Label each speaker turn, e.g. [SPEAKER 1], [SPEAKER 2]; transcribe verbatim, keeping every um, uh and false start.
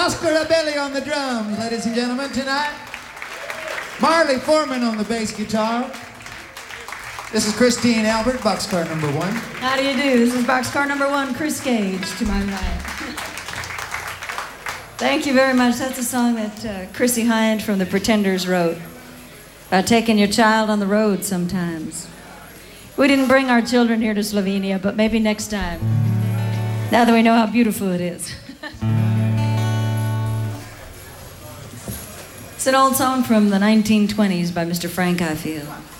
[SPEAKER 1] Oscar Abelli on the drums, ladies and gentlemen, tonight. Marley Foreman on the bass guitar. This is Christine Albert, boxcar number one.
[SPEAKER 2] How do you do? This is boxcar number one, Chris Gage, to my right. Thank you very much. That's a song that uh, Chrissy Hind from the Pretenders wrote about taking your child on the road sometimes. We didn't bring our children here to Slovenia, but maybe next time, now that we know how beautiful it is. It's an old song from the nineteen twenties by Mister Frank Ifield.